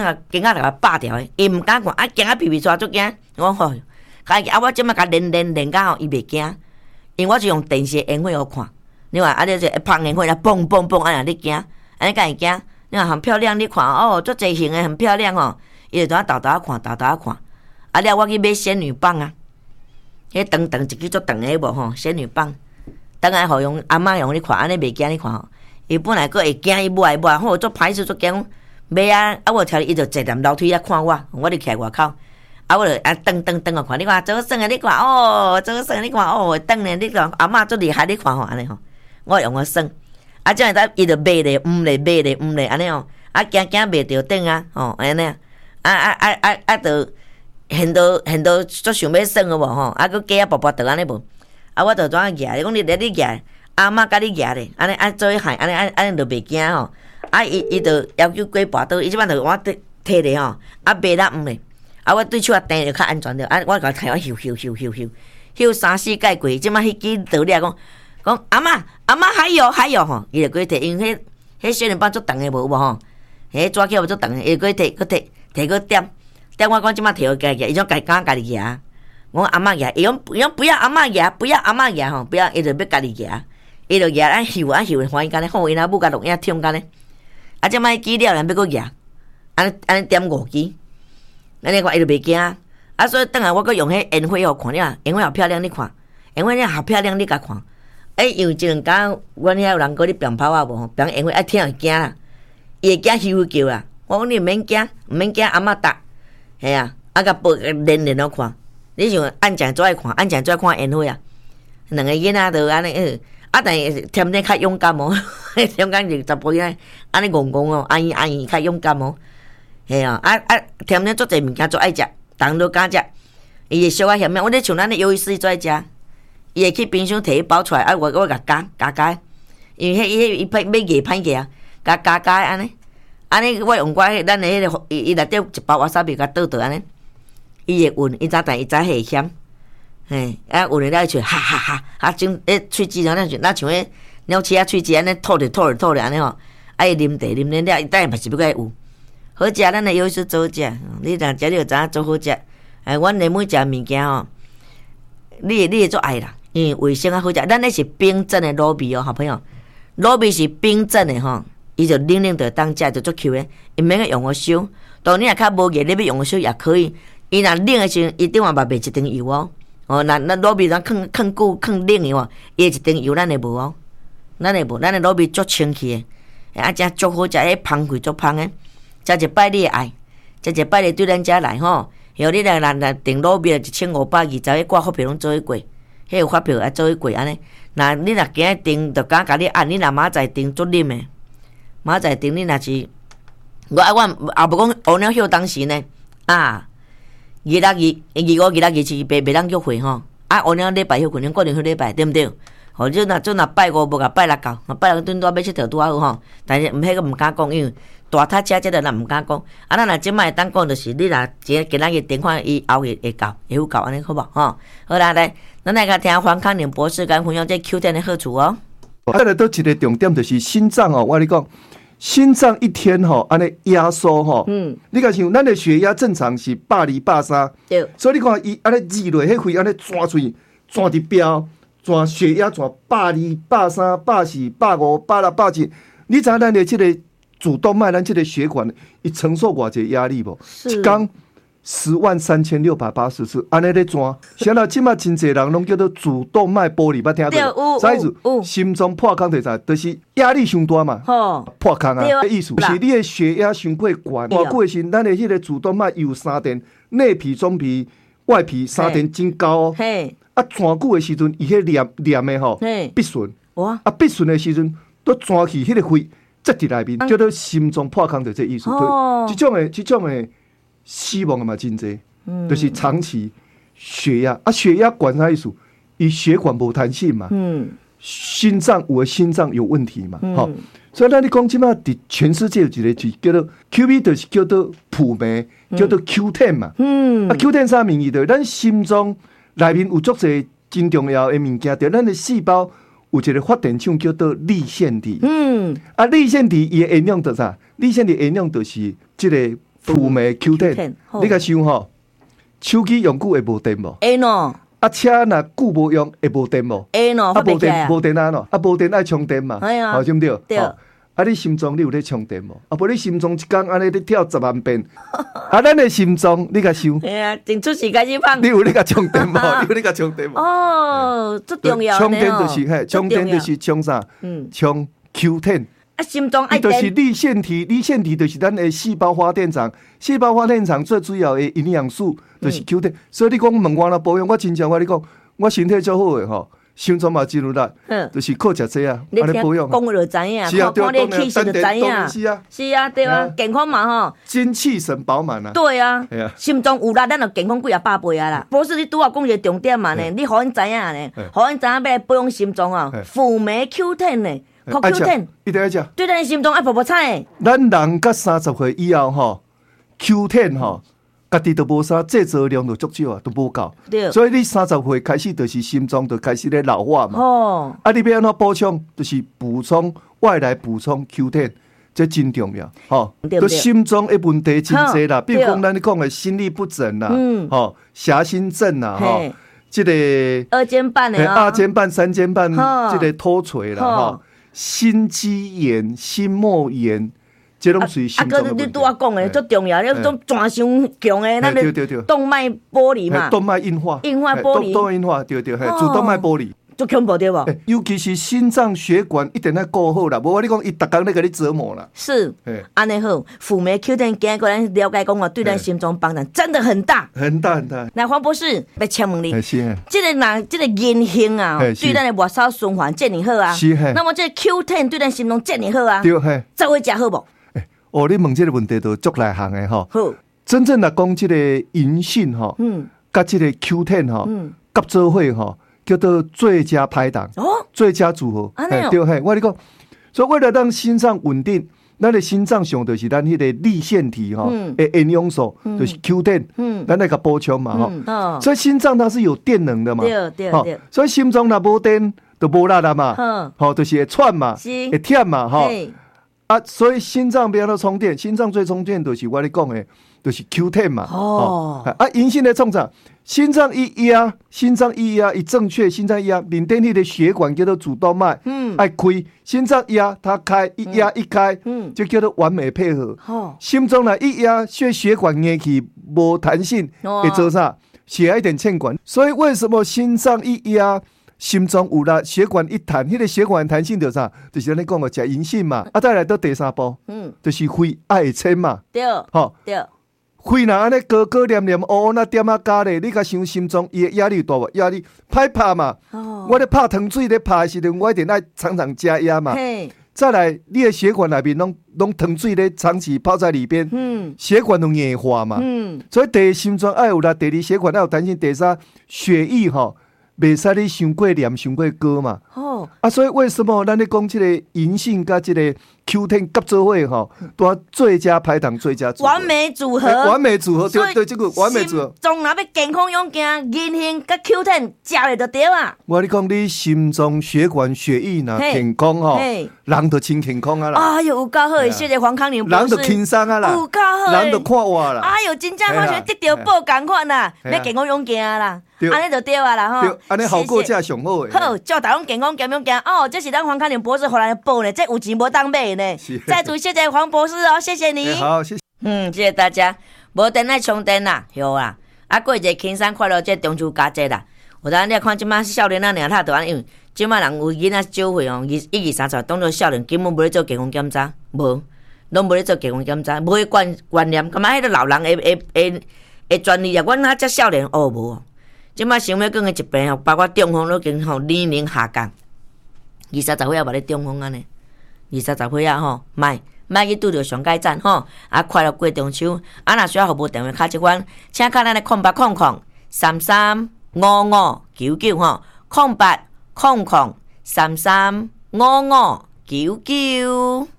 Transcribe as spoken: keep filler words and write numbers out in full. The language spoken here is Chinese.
个镜仔甲拔掉诶，伊毋敢看，啊镜仔皮皮出来足惊，我吼，啊我即摆甲练练练甲吼，伊袂惊，因为我是用电视烟火互看，你看啊你这放烟火啦，嘣嘣嘣，安尼你惊，安尼敢会惊？你看很漂亮，你看哦，足侪型诶，很漂亮哦，伊就怎豆豆看，豆豆看，啊了我去买仙女棒啊，迄长长一支足长诶无吼，仙女棒，等下互用阿嬷用你看，安尼袂惊你看吼。伊本来佫会惊，伊买买，吼足歹势足惊，买啊！啊我听伊就坐踮楼梯啊看我，我就徛外口，啊我就啊瞪瞪瞪啊看，你看早算啊，你看哦，早算你看哦，瞪咧，你看阿嬷足厉害，你看吼安尼吼，我用我算，啊这样子伊就买咧，毋咧买咧，毋咧安尼吼，啊惊惊袂着顶啊，吼安尼，啊啊啊啊啊，就现到现到足想要算个无吼，啊佫鸡啊薄薄倒安尼无，啊我就怎啊举，讲你咧你举。阿嬷甲你举咧，安尼安做伙害，安尼安安尼就袂惊吼。啊，伊伊就要求过跋倒，伊即摆就我摕摕咧吼，啊袂啦毋咧，啊我对手啊定就较安全着，啊我甲摕我咻咻咻咻咻，咻三四届过，即摆迄支倒咧讲讲阿嬷阿嬷还有还有吼，伊就过摕，因为迄迄小人帮足长诶无有无吼，迄纸条足长诶，伊过摕过摕摕过点点我讲即摆摕互家己，伊种家敢家己举，我阿嬷举，伊讲伊讲不要阿嬷举，不要阿嬷举吼，不要伊就要家己举。伊就举啊翕啊翕，欢喜干咧，好因阿母甲录影听干咧。啊，即摆记了人要搁举，安尼安尼点五支，安尼看伊就袂惊。啊，所以等下我搁用迄烟火互看了，烟火好漂亮，你看，烟火咧好漂亮，你甲看。诶，因为即两工阮遐有人搁咧鞭炮啊无吼，鞭烟火啊听会惊啦，伊会惊咻叫啦。我讲你毋免惊，毋免惊，阿嬷搭，系啊，啊甲报连连互看。你像按正做爱看，按正做爱看烟火啊，两个囡仔都安尼。啊，但是添咧较勇敢哦，勇敢就十倍咧，安尼戆戆哦，阿姨阿姨较勇敢哦，系啊，啊啊添咧足侪物件足爱食，人都敢食，伊会小可嫌咩？我咧像咱咧鱿鱼丝做爱食，伊会去冰箱摕一包出来，啊我我甲加加加，因为迄伊迄伊歹买硬歹硬啊，加加加安尼，安尼我用我迄咱诶迄个伊伊内底一包瓦萨比甲倒倒安尼，伊会运，伊早但伊早会嫌。嘿，啊，有咧了就哈哈哈，啊，种诶喙齿咱像咱像迄鸟鼠啊喙齿安尼吐着吐着吐着安尼吼，啊伊啉茶啉咧了，伊等下嘛是要甲伊有好食，咱诶有时做好食，你若食你就知影做好食。哎，阮咧每食物件吼，你你会做爱啦，因为卫生啊好食。咱咧是冰镇诶卤味哦，好朋友，卤味是冰镇诶吼，伊就冷冷就当食就足 Q 诶，伊免个用个烧。当你若较无热，你要用个烧也可以。伊若冷诶时阵，伊顶下嘛卖一层油哦。哦，那那卤味咱放放久放冷的哦，伊一定油咱会无哦，咱会无，咱的卤味足清气的，啊，真足好食，迄芳贵足芳的，食一摆你会爱，食一摆你对咱遮来吼，后你来来来订卤味一千五百二十，迄挂发票拢做伙过，迄有发票也做伙过安尼。那你若今日订，就敢甲你按，你若明仔载订足啉的，明仔载订你若是，我啊我也无讲乌鸟休当时呢，啊。二六二、二五、二六二是袂袂当约会吼，啊，乌鸟礼拜休可能过年休礼拜，对毋对？吼，就若就若拜五无甲拜六到，拜六顿多要佚佗拄啊好吼，但是毋迄个毋敢讲，因为大塔车这个咱毋敢讲。啊，咱若即摆当讲，就是你若今今仔日电话伊后日会到，会有到安尼好无吼？好啦，来，咱来甲听黄康宁博士甲分享这 Q 十 的好处哦。 再来倒一个重点就是心脏哦，我跟你讲。心脏一天吼，安尼压缩吼，嗯，你看像咱的血压正常是百二百三，对，所以你看伊安尼热落，迄肺安尼转出去，转伫标，转血压转百二百三百四百五百六百七，你知影咱的这个主动脉，咱这个血管，伊承受偌济压力无？一天十万三千六百八十次，安尼咧转。现在即马真侪人拢叫做主动脉剥离，捌听过？啥意思？心脏破空就啥？就是压力伤大嘛，破空啊。这意思是你的血压伤过悬，偌久的时，咱的迄个主动脉有三电，内皮、中皮、外皮三电真高哦。啊，转久的时阵，伊迄黏黏的吼，闭顺。哇！啊，闭顺的时阵，都转去迄个肺塞伫内面，叫做心脏破空，就这意思。哦，这种的，这种的。死亡的嘛真济，嗯、就是长期血压啊，血压管啥意思？伊血管无弹性嘛，嗯、心脏有的心脏有问题嘛，好、嗯，所以咱你讲即马伫全世界有一个字叫做 Q V， 就是叫做普酶，叫做 Q 十 嘛，嗯、啊 Q 十 啥名义的？咱心脏内面有足侪真重要的物件，对，咱的细胞有一个发电厂叫做粒线体，嗯，啊粒线体伊的营养是啥？粒线体营养就是即、这个。 辅酶 Q 十， 你甲想吼，手机用久会无电无？ 会喏。 啊，车若久无用会无电无？ 会喏， 啊，无电无电啊喏，啊无电爱充电嘛， 哎呀， 对不对？ 对。 啊，你心脏你有咧充电无？啊，无你心脏一工安尼咧跳十万遍，啊，咱的心脏你甲想， 哎呀，真出事开始放。 你有咧甲充电无？你有咧甲充电无？ 哦，最重要充电就是嘿，充电就是充啥？嗯，充 Q 十。 啊，心脏爱电。 就是粒线体，粒线体就是咱的细胞发电厂，细胞发电厂最主要的营养素就是 Q 十。所以你讲问我若保养，我真正我你讲，我身体足好的吼。心脏嘛真有力，就是靠食这啊，安尼保养。 讲就知影，看看你气色就知影。 是啊， 是啊，对啊，健康嘛吼， 精气神饱满啊。 对啊，心脏有力，咱就健康几啊百倍啊啦。博士，你拄啊讲一个重点嘛呢，你互因知影呢，互因知影要来保养心脏啊，辅酶 Q 十呢，靠 Q 十， 一定要食。 对咱心脏爱补补彩。 咱人到三十岁以后吼 ，Q 十吼。家己都无啥制造量就足少啊，都无够。所以你三十岁开始就是心脏就开始咧老化嘛。哦。啊，你要安怎补充？就是补充外来补充 Q 十，这真重要。吼、哦，都心脏的问题真侪啦，比如讲咱你讲的心律不整啦，嗯，吼、哦，狭心症啦，吼、哦，这个二尖瓣的二尖瓣、三尖瓣，这个脱垂啦，吼，心肌炎、心膜炎。这拢属于心脏的问题。啊，哥，你拄我讲的最重要，你种转伤强的，咱的动脉剥离嘛，动脉硬化，硬化剥离，动脉硬化，对对，主动脉剥离， 足恐怖对不？ 尤其是心脏血管一定要顾好啦，无我你讲，伊逐工咧给你折磨啦。 是，安尼好，辅酶 Q 十今个咱了解讲哦，对咱心脏帮助真的很大， 很大很大。 那黄博士要请问你， 是， 这个那这个银杏啊，对咱的末梢循环真好啊。 是， 那么这 Q 十对咱心脏真好啊。 对，嘿， 这会食好不？ 哦，你问这个问题都足内行的吼。好，真正来讲，这个银杏吼，嗯，甲这个 Q 十吼，嗯，合作伙吼，叫做最佳拍档，哦，最佳组合。啊，对嘿，我跟你讲，所以为了让心脏稳定，咱的心脏上就是咱迄个粒线体吼，诶，营养素就是 Q 十，嗯，咱来个补充嘛吼。哦，所以心脏它是有电能的嘛， 对对对。 所以心脏若无电，就无力啦嘛，嗯，好，就是会喘嘛，会忝嘛，吼。啊，所以心脏不要到充电，心脏最充电就是我咧讲的，就是 Q 十嘛。哦，啊，银杏咧创啥？心脏一压，心脏一压，一正确，心脏一压，面顶迄个血管叫做主动脉，嗯，爱开，心脏压它开，一压一开，嗯，就叫做完美配合。哦，心脏来一压，血血管硬起无弹性，会做啥？血一点欠管。所以为什么心脏一压？心脏有力，血管一弹，迄、那个血管弹性就啥？就是咱讲个食银杏嘛。啊，再来到第三步，嗯，就是肺爱撑嘛。 对，吼，对。 肺若安尼高高黏黏，乌乌那点啊加咧，你甲想心脏伊压力大无？压力歹拍嘛。哦。我咧拍糖水咧拍的时阵，我一定爱常常加压嘛。嘿。再来，你的血管内面拢拢糖水咧长期泡在里边，嗯，血管都硬化嘛。嗯。所以第一心脏爱有力，第二血管爱有弹性，第三血液吼。袂使你伤过黏、伤过高嘛。哦。啊，所以为什么咱咧讲这个银杏甲这个 Q 十合作伙吼，都最佳拍档、最佳组合。 完美组合。 完美组合，对对，这个完美组合。 心脏若要健康勇健，银杏甲 Q 十食咧就对啊。 我你讲你心脏血管、血液若健康吼，人就真健康啊啦。 哎呦，有够好，谢谢黄康宁博士。 人就轻松啊啦。 有够好。 人就看活啦。 哎呦，真正好像得到宝同款啦，要健康勇健啊啦。安尼就对啊啦吼， 安尼效果才上好诶。 好，祝大家健康健康健哦，这是咱黄康宁博士回来的宝呢，这有钱无当买呢。再次谢谢黄博士哦，谢谢你。 好，谢谢。 嗯，谢谢大家。无电爱充电啦，有啦。啊，过一个轻松快乐这中秋佳节啦。有当你看即摆少年仔尔他就安，因为即摆人有囡仔少岁哦，一、一二三岁当做少年，根本无咧做健康检查，无，拢无咧做健康检查，无去观观念，干嘛迄个老人会会会会专利啊？阮那遮少年哦无。即摆想要讲的疾病吼，包括中风都已经吼年龄下降，二三十岁也无咧中风安尼，二三十岁啊吼，莫莫去拄着上界站吼，啊快乐过中秋，啊若需要服务电话卡即款，请卡咱的空八空空三三五五九九吼，空八空空三三五五九九。